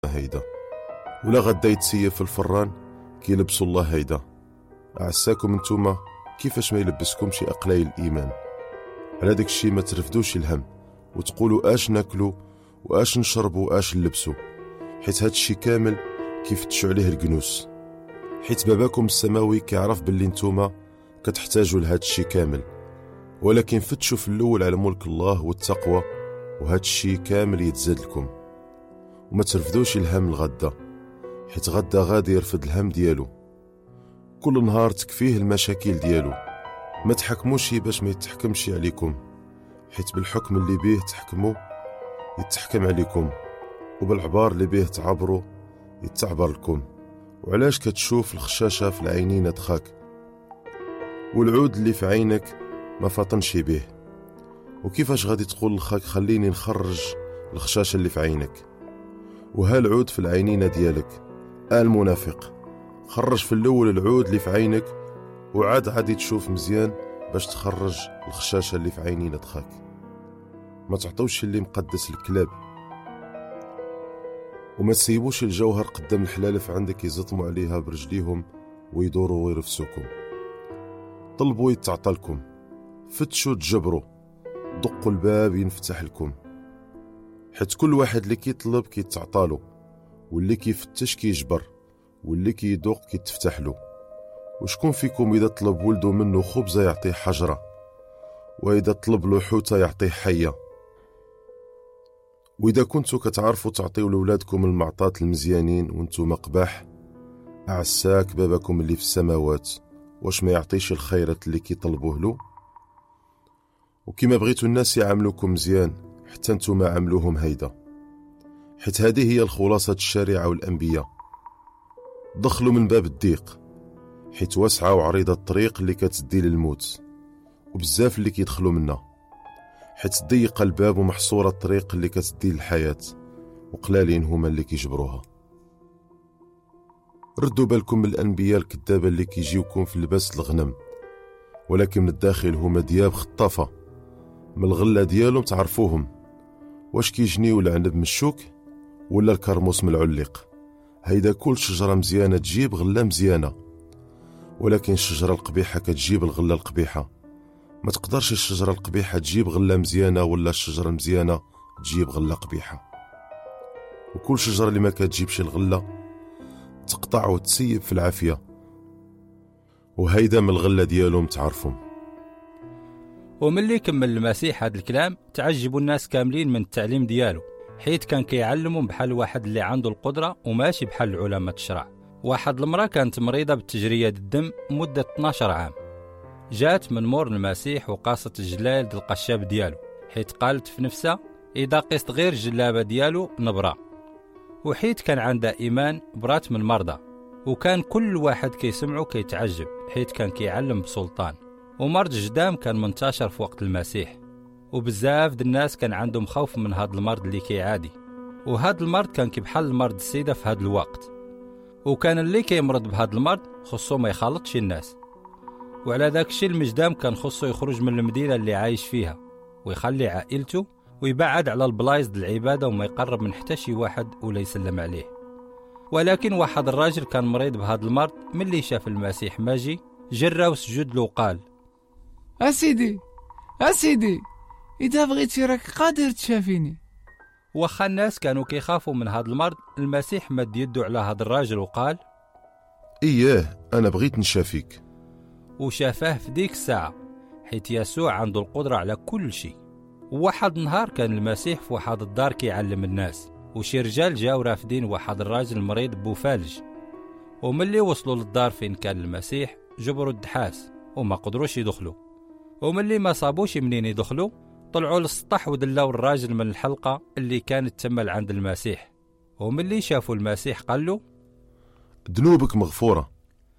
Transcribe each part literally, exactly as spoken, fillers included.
هيدا ولا غدا يتسيف في الفران كيلبسوا الله هيدا. أعساكم انتوما كيفاش ما يلبسكم شي أقلاي الإيمان. على داك الشي ما ترفدوش الهم وتقولوا اش ناكلوا واش نشربوا واش نلبسوا، حيت هاد الشي كامل كيفتشوا عليه الجنوس، حيت باباكم السماوي كيعرف باللي نتوما كتحتاجوا لهاد الشي كامل. ولكن فتشوا في الاول على ملك الله والتقوى وهاد الشي كامل يتزاد لكم. وما ترفدوش الهم الغدا، حيت غدا غادي يرفد الهم ديالو. كل نهار تكفيه المشاكل ديالو. ما تحكموش باش ما يتحكمش عليكم، حيت بالحكم اللي بيه تحكموا يتحكم عليكم، وبالعبار اللي بيه تعبروا يتعبر لكم. وعلاش كتشوف الخشاشة في العينين دخاك والعود اللي في عينك ما فاطنش بيه؟ وكيفاش غادي تقول لخاك خليني نخرج الخشاشة اللي في عينك وها العود في العينين ديالك؟ آه المنافق، خرج في الاول العود اللي في عينك وعاد عادي تشوف مزيان باش تخرج الخشاشة اللي في عينين دخاك. ما تعطوش اللي مقدس الكلاب، وما تسيبوش الجوهر قدام الحلالف عندك يزطموا عليها برجليهم ويدوروا ويرفسوكم. طلبوا يتعطى لكم، فتشوا تجبروا، دقوا الباب ينفتح لكم، حيت كل واحد اللي كيطلب كيتعطالو، واللي كيفتش كيجبر، واللي كيدوق كيتفتح له. وشكون فيكم إذا طلب ولده منه خبزة يعطيه حجرة، وإذا طلب له حوتة يعطيه حية؟ وإذا كنتوا كتعرفوا تعطيوا لولادكم المعطات المزيانين وانتم قباح، أعساك باباكم اللي في السماوات واش ما يعطيش الخيرات اللي كيطلبوه له؟ وكما بغيتوا الناس يعاملوكم مزيان حتى انتم عاملوهم هيدا، حيت هذه هي الخلاصة الشريعة والأنبياء. دخلوا من باب الضيق، حيت واسعة وعريضة الطريق اللي كتدي للموت، وبزاف اللي كيدخلوا منها، حيت ضيق الباب ومحصورة الطريق اللي كتدي للحياة، وقلالين هما اللي كيجبروها. ردوا بالكم من الأنبياء الكذابة اللي كيجيوكم في لباس الغنم، ولكن من الداخل هما دياب خطافة. من الغلة ديالهم تعرفوهم، واش كيجنيو العنب من الشوك ولا الكرموس من العليق؟ هيدا كل شجرة مزيانة تجيب غلة مزيانة، ولكن الشجرة القبيحة كتجيب الغلة القبيحة. ما تقدرش الشجرة القبيحة تجيب غلة مزيانة، ولا الشجرة المزيانة تجيب غلة قبيحة. وكل شجرة اللي ما كتجيبش الغلة تقطع وتسيب في العافية، وهيدا من الغلة ديالهم تعرفهم. وملي كمل المسيح هذا الكلام تعجبوا الناس كاملين من التعليم ديالو، حيت كان كيعلمهم بحال واحد اللي عنده القدرة وماشي بحال علماء الشرع. واحد المرأة كانت مريضة بالتجرية الدم مدة اثنا عشر عام، جات من مور المسيح وقاصت الجلال ديال القشاب ديالو، حيت قالت في نفسها إذا قست غير الجلابة ديالو نبرا. وحيت كان عندها إيمان برات من المرضى، وكان كل واحد كيسمعه كيتعجب حيت كان كيعلم بسلطان. ومرض الجدام كان منتشر في وقت المسيح، وبزاف د الناس كان عندهم خوف من هذا المرض اللي كيعادي. وهذا المرض كان كبحال المرض السيدة في هذا الوقت، وكان اللي كيمرض بهذا المرض خصو ما يخالطش الناس. وعلى ذاك الشيء المجدام كان خصو يخرج من المدينة اللي عايش فيها ويخلي عائلته ويبعد على البلايص د العبادة وما يقرب من حتى شي واحد ولا يسلم عليه. ولكن واحد الراجل كان مريض بهذا المرض، ملي شاف المسيح ماجي جرى وسجد له وقال: أسيدي أسيدي إذا بغيتي راك قادر تشافيني. واخا الناس كانوا كيخافوا من هذا المرض، المسيح مد يده على هذا الراجل وقال: إياه أنا بغيت نشافيك. وشافاه في ديك الساعة، حيت يسوع عنده القدرة على كل شيء. وواحد النهار كان المسيح في واحد الدار كيعلم الناس، وشي رجال جاو رافدين واحد الراجل مريض بوفالج. وملي وصلوا للدار فين كان المسيح جبروا الدحاس وما قدروش يدخلوا. وملي ما صابوش منين يدخلوا طلعوا للسطح ودلاو الراجل من الحلقة اللي كانت تمل عند المسيح. وملي شافوا المسيح قال له: ذنوبك مغفورة.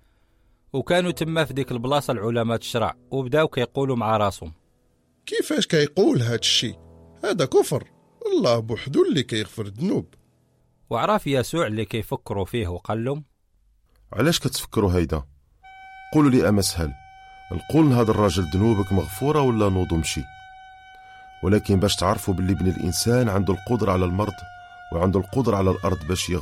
وكانوا تما في ديك البلاصة العلماء الشرع، وبداو كيقولوا مع راسهم: كيفاش كيقول هاد الشي؟ هذا كفر، الله بوحدو اللي كيغفر الذنوب. وعرف يسوع اللي كيفكروا فيه وقال لهم: علاش كتفكروا هيدا؟ قولوا لي أمسهل، نقول لهذا الراجل ذنوبك مغفورة ولا نوضو مشي؟ ولكن باش تعرفوا باللي ابن الإنسان عنده القدرة على المرض وعنده القدرة على الأرض باش يغفر